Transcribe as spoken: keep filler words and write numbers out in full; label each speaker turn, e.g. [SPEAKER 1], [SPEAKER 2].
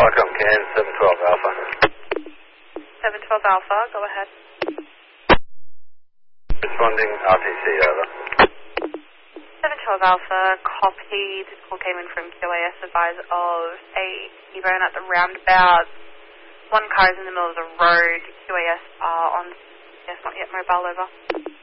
[SPEAKER 1] Qualcomm Can seven twelve Alpha.
[SPEAKER 2] seven twelve Alpha, go ahead.
[SPEAKER 1] Responding R T C, over.
[SPEAKER 2] seven twelve Alpha, copy. This call came in from Q A S, advise of a T-bone at the roundabout. One car is in the middle of the road. Q A S are on, yes, not yet mobile, over.